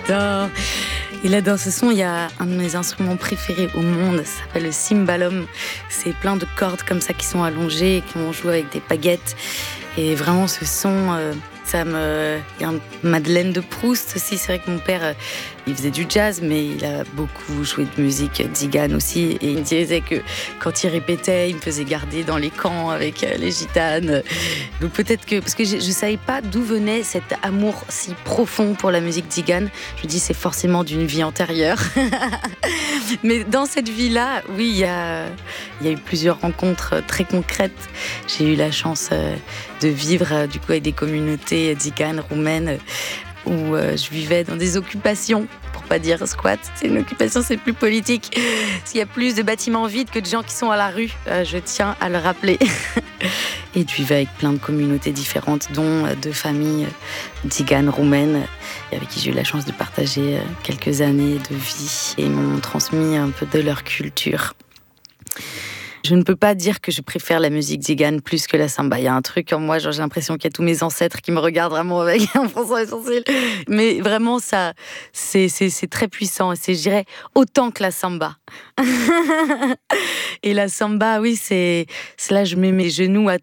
j'adore. Et là, dans ce son, il y a un de mes instruments préférés au monde, ça s'appelle le cymbalum. C'est plein de cordes comme ça qui sont allongées et qu'on joue avec des baguettes. Et vraiment, ce son, il y a un Madeleine de Proust aussi. C'est vrai que mon père, il faisait du jazz, mais il a beaucoup joué de musique tzigane aussi. Et il me disait que quand il répétait, il me faisait garder dans les camps avec les gitanes. Donc peut-être que, parce que je savais pas d'où venait cet amour si profond pour la musique tzigane. Je me dis, c'est forcément d'une vie antérieure. Mais dans cette vie-là, oui, il y a eu plusieurs rencontres très concrètes. J'ai eu la chance de vivre du coup avec des communautés tziganes, roumaines, où je vivais dans des occupations, pour pas dire squat. C'est une occupation, c'est plus politique. Parce qu'il y a plus de bâtiments vides que de gens qui sont à la rue. Je tiens à le rappeler. Et je vivais avec plein de communautés différentes, dont deux familles tziganes roumaines, avec qui j'ai eu la chance de partager quelques années de vie et m'ont transmis un peu de leur culture. Je ne peux pas dire que je préfère la musique tzigane plus que la samba. Il y a un truc en moi, genre j'ai l'impression qu'il y a tous mes ancêtres qui me regardent vraiment avec un fronçon les sourcils. Mais vraiment, ça, c'est très puissant. C'est, je dirais, autant que la samba. Et la samba, oui, c'est là je mets mes genoux à